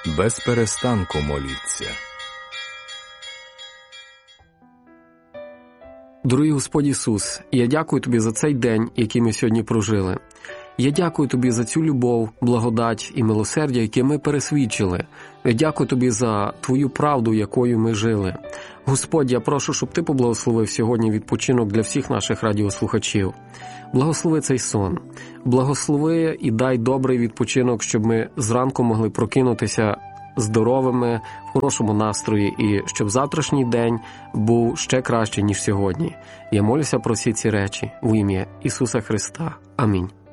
Без перестанку моліться. Дорогий Господь Ісус, я дякую Тобі за цей день, який ми сьогодні прожили. Я дякую Тобі за цю любов, благодать і милосердя, яке ми пересвідчили. Я дякую Тобі за Твою правду, якою ми жили. Господь, я прошу, щоб Ти поблагословив сьогодні відпочинок для всіх наших радіослухачів. Благослови цей сон. Благослови і дай добрий відпочинок, щоб ми зранку могли прокинутися здоровими, в хорошому настрої і щоб завтрашній день був ще краще, ніж сьогодні. Я молюся про всі ці речі в ім'я Ісуса Христа. Амінь.